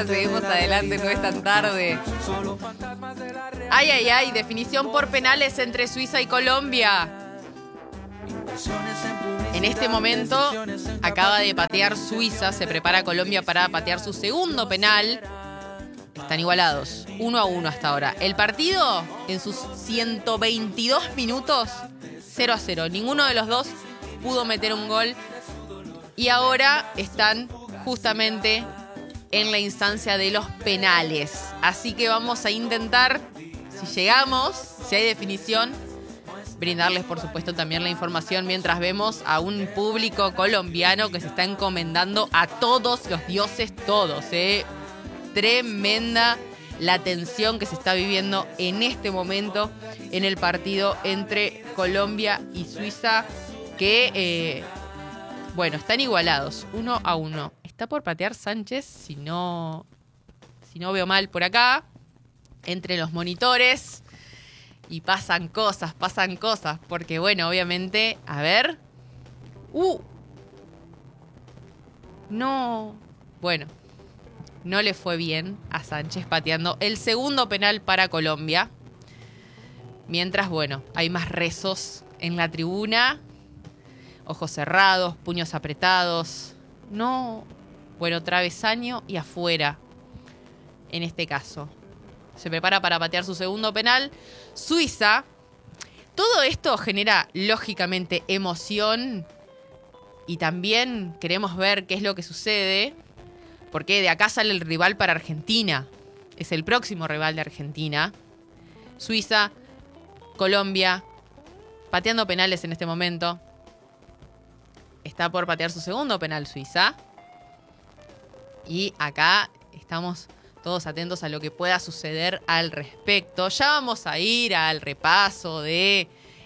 seguimos adelante, no es tan tarde. Ay, ay, ay, definición por penales entre Suiza y Colombia. En este momento acaba de patear Suiza, se prepara Colombia para patear su segundo penal. Están igualados, 1-1 hasta ahora. El partido, en sus 122 minutos, 0-0. Ninguno de los dos pudo meter un gol. Y ahora están justamente en la instancia de los penales. Así que vamos a intentar, si llegamos, si hay definición, brindarles, por supuesto, también la información mientras vemos a un público colombiano que se está encomendando a todos los dioses, todos, Tremenda la tensión que se está viviendo en este momento en el partido entre Colombia y Suiza, que, bueno, están igualados, 1-1. Está por patear Sánchez, si no veo mal por acá, entre los monitores. Y pasan cosas, porque bueno, obviamente, a ver. No. Bueno, no le fue bien a Sánchez pateando el segundo penal para Colombia. Mientras, bueno, hay más rezos en la tribuna. Ojos cerrados, puños apretados. No. Bueno, travesaño y afuera. En este caso. Se prepara para patear su segundo penal. Suiza. Todo esto genera, lógicamente, emoción. Y también queremos ver qué es lo que sucede. Porque de acá sale el rival para Argentina. Es el próximo rival de Argentina. Suiza, Colombia, pateando penales en este momento. Está por patear su segundo penal Suiza. Y acá estamos todos atentos a lo que pueda suceder al respecto. Ya vamos a ir al repaso de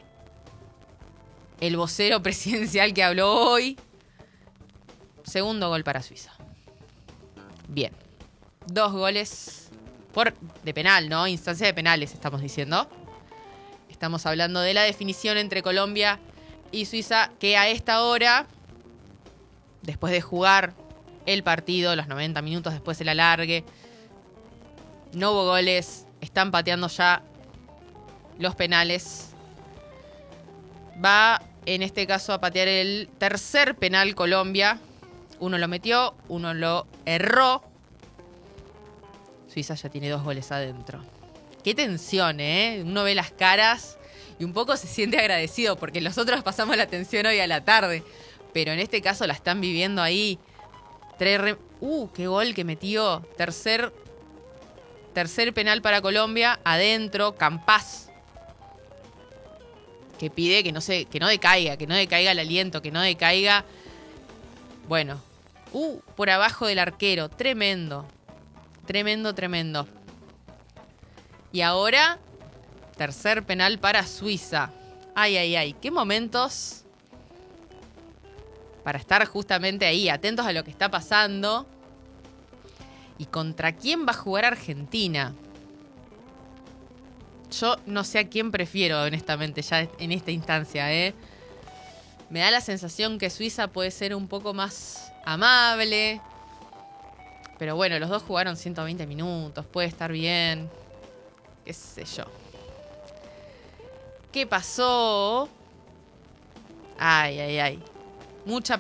el vocero presidencial que habló hoy. Segundo gol para Suiza. Bien. 2 goles de penal, ¿no? Instancia de penales, estamos diciendo. Estamos hablando de la definición entre Colombia y Suiza, que a esta hora, después de jugar el partido, los 90 minutos después del alargue, no hubo goles, están pateando ya los penales. Va, en este caso, a patear el tercer penal Colombia. Uno lo metió, uno lo erró. Suiza ya tiene 2 goles adentro. Qué tensión, ¿eh? Uno ve las caras y un poco se siente agradecido porque nosotros pasamos la tensión hoy a la tarde. Pero en este caso la están viviendo ahí. ¡Qué gol que metió! Tercer penal para Colombia. Adentro, Campás. Que pide que no decaiga el aliento, que no decaiga. Bueno. Por abajo del arquero. Tremendo. Tremendo. Y ahora, tercer penal para Suiza. Ay, ay, ay. Qué momentos para estar justamente ahí, atentos a lo que está pasando. ¿Y contra quién va a jugar Argentina? Yo no sé a quién prefiero, honestamente, ya en esta instancia, Me da la sensación que Suiza puede ser un poco más amable. Pero bueno, los dos jugaron 120 minutos, puede estar bien. Qué sé yo. ¿Qué pasó? Ay, ay, ay. Mucha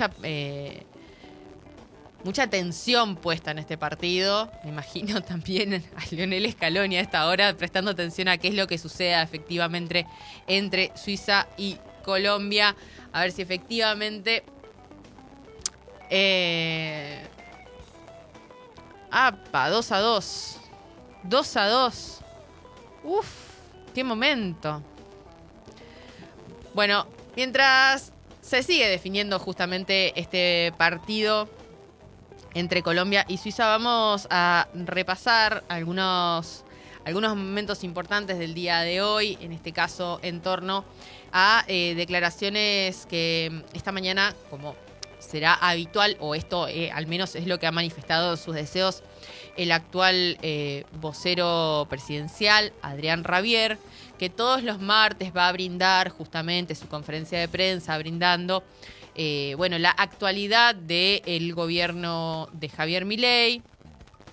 tensión puesta en este partido. Me imagino también a Lionel Scaloni a esta hora prestando atención a qué es lo que suceda efectivamente entre Suiza y Colombia. A ver si efectivamente... 2-2. 2-2. Uf, qué momento. Bueno, mientras se sigue definiendo justamente este partido entre Colombia y Suiza, vamos a repasar algunos momentos importantes del día de hoy, en este caso en torno a declaraciones que esta mañana, como será habitual, o esto al menos es lo que ha manifestado sus deseos el actual vocero presidencial, Adrián Rabier, que todos los martes va a brindar justamente su conferencia de prensa, brindando la actualidad del gobierno de Javier Milei,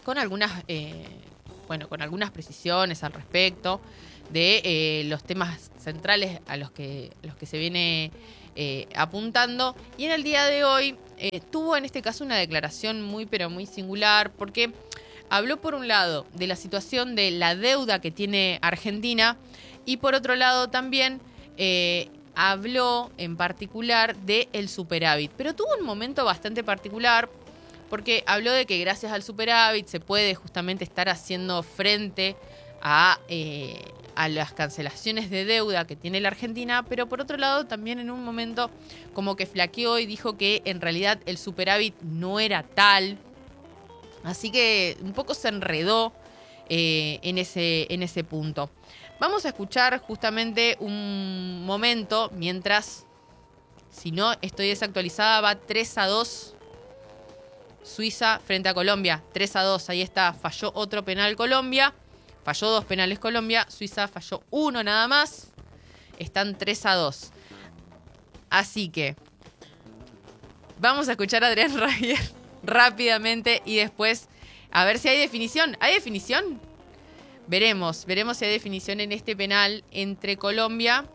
con algunas, con algunas precisiones al respecto de los temas centrales a los que se viene apuntando. Y en el día de hoy tuvo en este caso una declaración muy pero muy singular, porque habló por un lado de la situación de la deuda que tiene Argentina y por otro lado también habló en particular del superávit. Pero tuvo un momento bastante particular porque habló de que gracias al superávit se puede justamente estar haciendo frente a las cancelaciones de deuda que tiene la Argentina, pero por otro lado también en un momento como que flaqueó y dijo que en realidad el superávit no era tal. Así que un poco se enredó en ese punto. Vamos a escuchar justamente un momento mientras, si no estoy desactualizada, va 3-2 Suiza frente a Colombia. 3-2, ahí está, falló otro penal Colombia. Falló 2 penales Colombia, Suiza falló 1 nada más. Están 3-2. Así que vamos a escuchar a Adrián Rabier rápidamente y después a ver si hay definición. ¿Hay definición? Veremos si hay definición en este penal entre Colombia,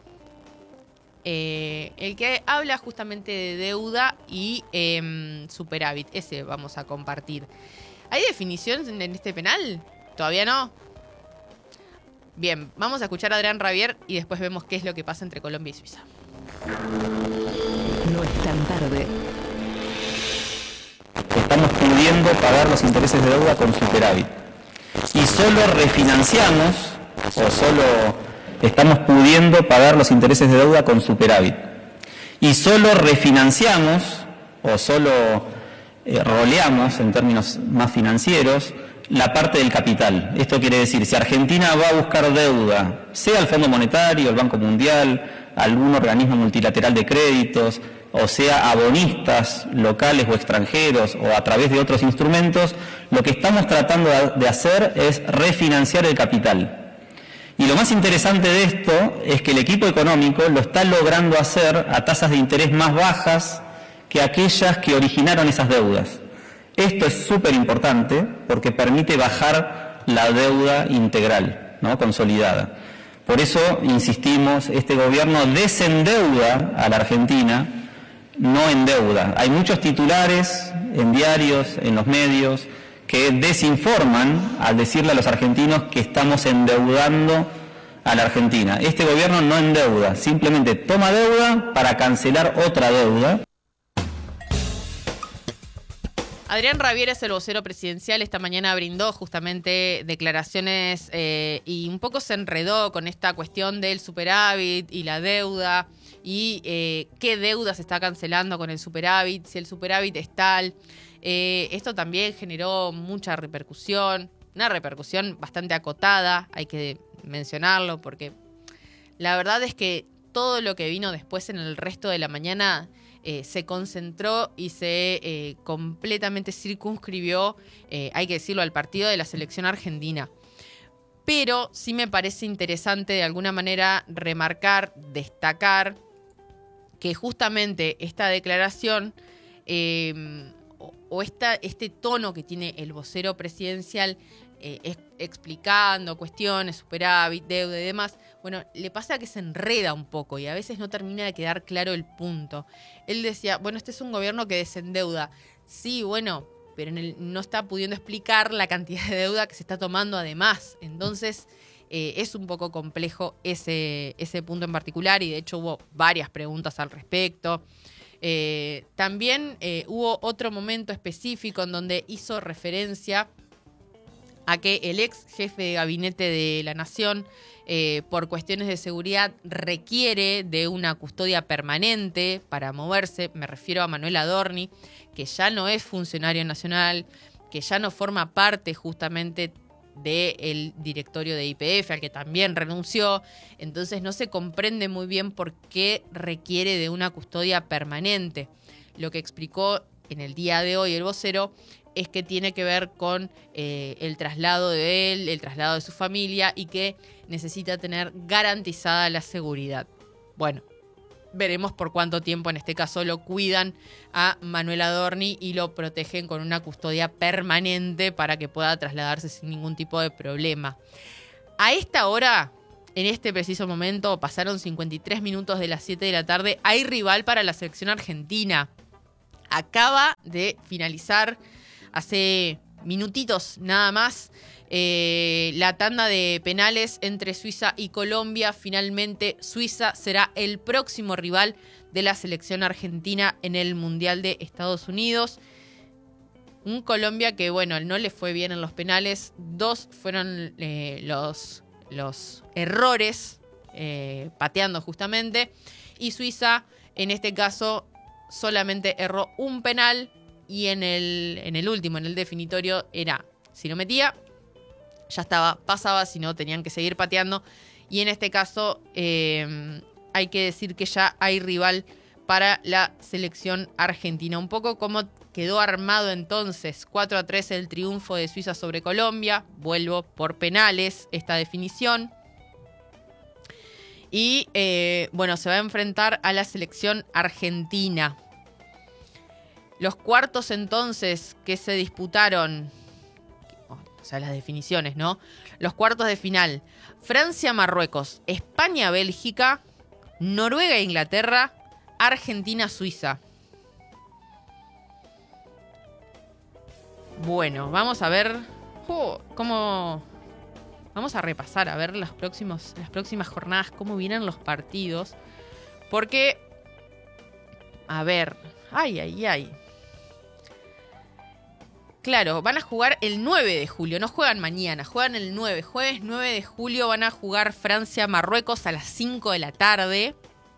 el que habla justamente de deuda y superávit. Ese vamos a compartir. ¿Hay definición en este penal? Todavía no. Bien, vamos a escuchar a Adrián Rabier y después vemos qué es lo que pasa entre Colombia y Suiza. No es tan tarde. Estamos pudiendo pagar los intereses de deuda con superávit. Y solo refinanciamos, o solo estamos pudiendo pagar los intereses de deuda con superávit. Y solo refinanciamos, o solo roleamos, en términos más financieros, la parte del capital. Esto quiere decir, si Argentina va a buscar deuda, sea el Fondo Monetario, el Banco Mundial, algún organismo multilateral de créditos, o sea abonistas locales o extranjeros, o a través de otros instrumentos, lo que estamos tratando de hacer es refinanciar el capital. Y lo más interesante de esto es que el equipo económico lo está logrando hacer a tasas de interés más bajas que aquellas que originaron esas deudas. Esto es súper importante porque permite bajar la deuda integral, ¿no?, consolidada. Por eso, insistimos, este gobierno desendeuda a la Argentina, no endeuda. Hay muchos titulares en diarios, en los medios, que desinforman al decirle a los argentinos que estamos endeudando a la Argentina. Este gobierno no endeuda, simplemente toma deuda para cancelar otra deuda. Adrián Rabier es el vocero presidencial. Esta mañana brindó justamente declaraciones y un poco se enredó con esta cuestión del superávit y la deuda y qué deuda se está cancelando con el superávit, si el superávit es tal. Esto también generó mucha repercusión, una repercusión bastante acotada, hay que mencionarlo, porque la verdad es que todo lo que vino después en el resto de la mañana se concentró y se completamente circunscribió, hay que decirlo, al partido de la selección argentina. Pero sí me parece interesante de alguna manera remarcar, destacar que justamente esta declaración este tono que tiene el vocero presidencial explicando cuestiones, superávit, deuda y demás, bueno, le pasa que se enreda un poco y a veces no termina de quedar claro el punto. Él decía, bueno, este es un gobierno que desendeuda. Sí, bueno, pero no está pudiendo explicar la cantidad de deuda que se está tomando además. Entonces, es un poco complejo ese punto en particular y de hecho hubo varias preguntas al respecto. También hubo otro momento específico en donde hizo referencia a que el ex jefe de gabinete de la Nación, por cuestiones de seguridad, requiere de una custodia permanente para moverse. Me refiero a Manuel Adorni, que ya no es funcionario nacional, que ya no forma parte justamente del directorio de YPF, al que también renunció. Entonces no se comprende muy bien por qué requiere de una custodia permanente. Lo que explicó en el día de hoy el vocero es que tiene que ver con el traslado de él, el traslado de su familia y que necesita tener garantizada la seguridad. Bueno, veremos por cuánto tiempo. En este caso lo cuidan a Manuel Adorni y lo protegen con una custodia permanente para que pueda trasladarse sin ningún tipo de problema. A esta hora, en este preciso momento, pasaron 53 minutos de las 7 de la tarde. Hay rival para la selección argentina. Acaba de finalizar hace minutitos nada más la tanda de penales entre Suiza y Colombia. Finalmente, Suiza será el próximo rival de la selección argentina en el Mundial de Estados Unidos. Un Colombia que, bueno, no le fue bien en los penales. 2 fueron los errores pateando justamente. Y Suiza, en este caso, solamente erró un penal. Y en el último, en el definitorio, era, si no metía, ya estaba, pasaba, si no tenían que seguir pateando. Y en este caso hay que decir que ya hay rival para la selección argentina. Un poco como quedó armado entonces 4-3 el triunfo de Suiza sobre Colombia. Vuelvo por penales esta definición. Y bueno, se va a enfrentar a la selección argentina. Los cuartos entonces que se disputaron, o sea, las definiciones, ¿no? Los cuartos de final: Francia-Marruecos, España-Bélgica, Noruega-Inglaterra, Argentina-Suiza. Bueno, vamos a ver cómo... Vamos a repasar, a ver las próximas jornadas, cómo vienen los partidos. Porque, a ver, ay. Claro, van a jugar el 9 de julio, no juegan mañana, juegan el 9. Jueves 9 de julio van a jugar Francia-Marruecos a las 5 de la tarde.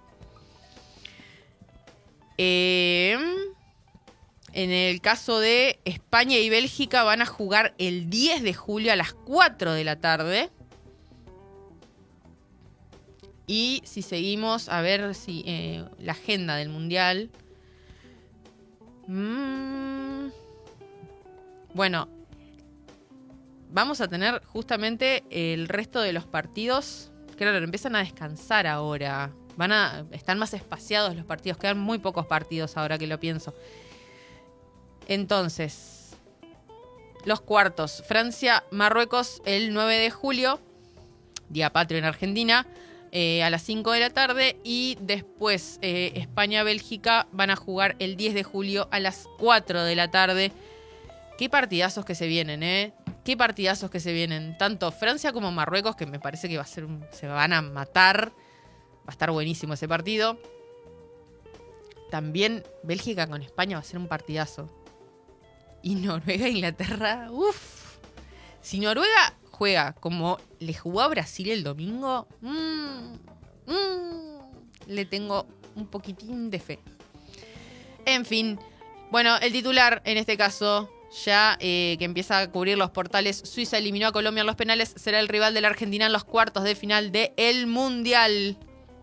En el caso de España y Bélgica van a jugar el 10 de julio a las 4 de la tarde. Y si seguimos, a ver si la agenda del Mundial. Bueno, vamos a tener justamente el resto de los partidos. Claro, empiezan a descansar ahora. Están más espaciados los partidos. Quedan muy pocos partidos ahora que lo pienso. Entonces, los cuartos. Francia-Marruecos el 9 de julio. Día patrio en Argentina. A las 5 de la tarde. Y después España-Bélgica van a jugar el 10 de julio a las 4 de la tarde. Qué partidazos que se vienen, ¿eh? Qué partidazos que se vienen. Tanto Francia como Marruecos, que me parece que se van a matar. Va a estar buenísimo ese partido. También Bélgica con España va a ser un partidazo. Y Noruega-Inglaterra, uff. Si Noruega juega como le jugó a Brasil el domingo, le tengo un poquitín de fe. En fin, bueno, el titular en este caso, ya que empieza a cubrir los portales: Suiza eliminó a Colombia en los penales, será el rival de la Argentina en los cuartos de final del Mundial.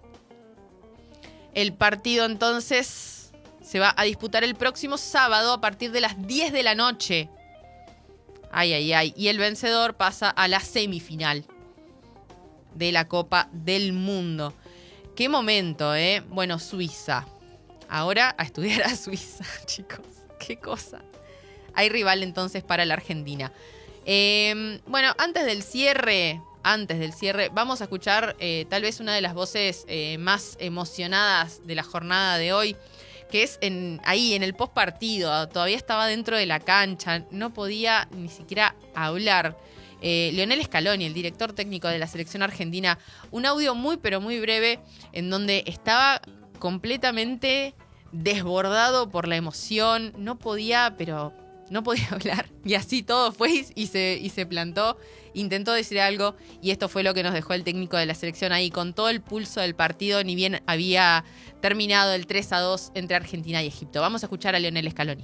El partido entonces se va a disputar el próximo sábado a partir de las 10 de la noche. Ay. Y el vencedor pasa a la semifinal de la Copa del Mundo. Qué momento, ¿eh? Bueno, Suiza. Ahora a estudiar a Suiza, chicos. Qué cosa. Hay rival entonces para la Argentina. Bueno, antes del cierre, vamos a escuchar tal vez una de las voces más emocionadas de la jornada de hoy, que es ahí en el post partido. Todavía estaba dentro de la cancha, no podía ni siquiera hablar. Lionel Scaloni, el director técnico de la selección argentina, un audio muy pero muy breve en donde estaba completamente desbordado por la emoción, no podía hablar, y así todo fue y se plantó, intentó decir algo, y esto fue lo que nos dejó el técnico de la selección ahí, con todo el pulso del partido, ni bien había terminado el 3-2 entre Argentina y Egipto. Vamos a escuchar a Lionel Scaloni.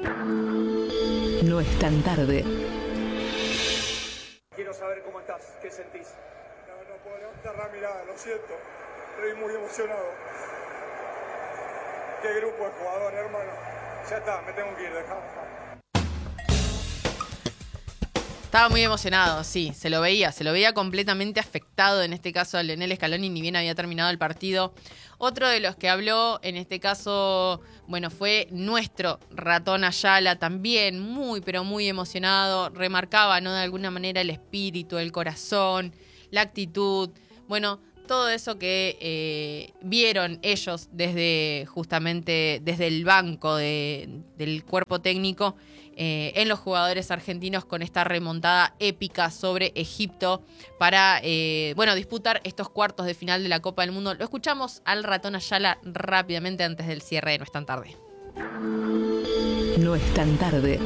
No es tan tarde. Quiero saber cómo estás, ¿qué sentís? No puedo levantar la mirada, lo siento, estoy muy emocionado. Qué grupo de jugadores, hermano. Ya está, me tengo que ir, dejá. Estaba muy emocionado, sí, se lo veía completamente afectado, en este caso a Lionel Scaloni, ni bien había terminado el partido. Otro de los que habló, en este caso, bueno, fue nuestro Ratón Ayala, también muy, pero muy emocionado, remarcaba, ¿no?, de alguna manera el espíritu, el corazón, la actitud, bueno, todo eso que vieron ellos justamente desde el banco del cuerpo técnico, en los jugadores argentinos con esta remontada épica sobre Egipto para disputar estos cuartos de final de la Copa del Mundo. Lo escuchamos al Ratón Ayala rápidamente antes del cierre de No es tan tarde. No es tan tarde.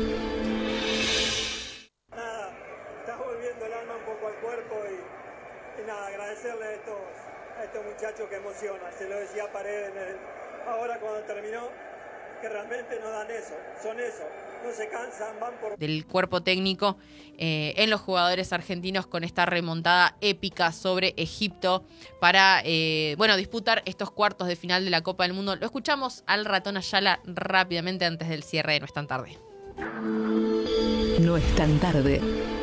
Nada, está volviendo el alma un poco al cuerpo y nada, agradecerle a estos muchachos que emocionan. Se lo decía Paredes ahora cuando terminó, que realmente no dan eso, son eso. No se cansan, van por... Del cuerpo técnico en los jugadores argentinos con esta remontada épica sobre Egipto para disputar estos cuartos de final de la Copa del Mundo. Lo escuchamos al Ratón Ayala rápidamente antes del cierre de No es tan tarde. No es tan tarde.